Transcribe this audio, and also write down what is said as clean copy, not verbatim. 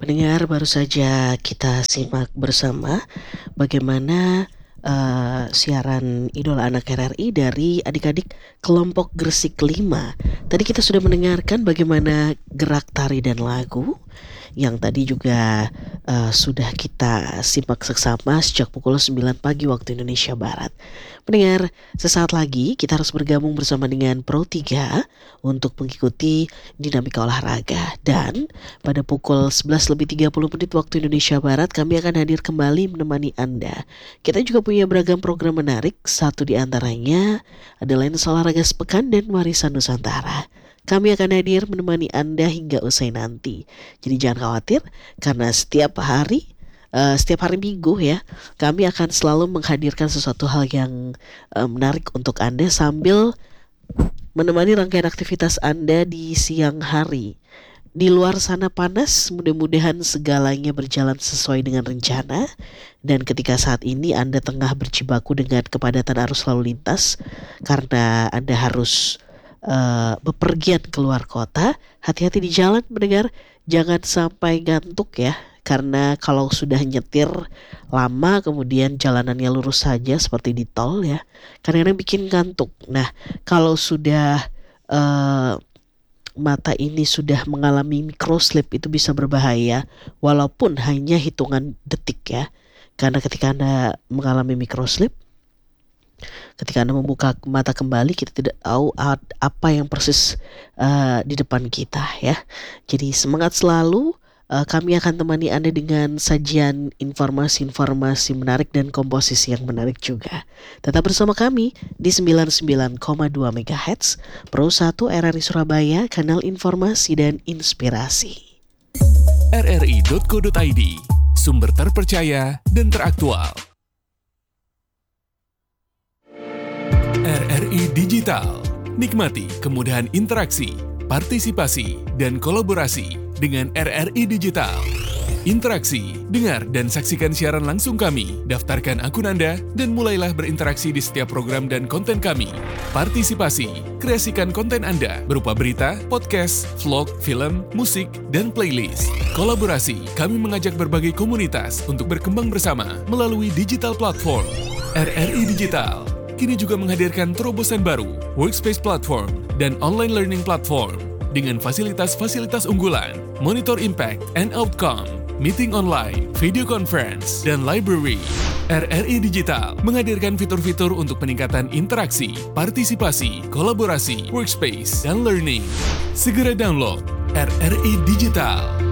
Pendengar, baru saja kita simak bersama bagaimana siaran Idola Anak RRI dari adik-adik kelompok Gresik 5. Tadi kita sudah mendengarkan bagaimana gerak tari dan lagu yang tadi juga sudah kita simak seksama sejak pukul 9 pagi waktu Indonesia Barat. Pendengar, sesaat lagi kita harus bergabung bersama dengan Pro 3 untuk mengikuti dinamika olahraga. Dan pada pukul 11:30 waktu Indonesia Barat kami akan hadir kembali menemani Anda. Kita juga punya beragam program menarik, satu di antaranya adalah Lensa Olahraga Sepekan dan Warisan Nusantara. Kami akan hadir menemani Anda hingga usai nanti. Jadi jangan khawatir karena setiap hari Minggu ya, kami akan selalu menghadirkan sesuatu hal yang menarik untuk Anda sambil menemani rangkaian aktivitas Anda di siang hari. Di luar sana panas, mudah-mudahan segalanya berjalan sesuai dengan rencana. Dan ketika saat ini Anda tengah berjibaku dengan kepadatan arus lalu lintas karena Anda harus bepergian keluar kota, hati-hati di jalan mendengar, jangan sampai ngantuk ya. Karena kalau sudah nyetir lama kemudian jalanannya lurus saja seperti di tol ya, kadang-kadang bikin ngantuk. Nah, kalau sudah mata ini sudah mengalami microslip itu bisa berbahaya walaupun hanya hitungan detik ya. Karena ketika Anda mengalami microslip, ketika Anda membuka mata kembali, kita tidak tahu apa yang persis di depan kita ya. Jadi semangat selalu. Kami akan temani Anda dengan sajian informasi-informasi menarik dan komposisi yang menarik juga. Tetap bersama kami di 99,2 MHz Pro 1 RRI Surabaya, kanal informasi dan inspirasi. rri.co.id, sumber terpercaya dan teraktual. RRI Digital, nikmati kemudahan interaksi, partisipasi, dan kolaborasi dengan RRI Digital. Interaksi, dengar dan saksikan siaran langsung kami, daftarkan akun Anda, dan mulailah berinteraksi di setiap program dan konten kami. Partisipasi, kreasikan konten Anda berupa berita, podcast, vlog, film, musik, dan playlist. Kolaborasi, kami mengajak berbagai komunitas untuk berkembang bersama melalui digital platform. RRI Digital kini juga menghadirkan terobosan baru, workspace platform, dan online learning platform dengan fasilitas-fasilitas unggulan, monitor impact and outcome, meeting online, video conference, dan library. RRI Digital menghadirkan fitur-fitur untuk peningkatan interaksi, partisipasi, kolaborasi, workspace, dan learning. Segera download RRI Digital.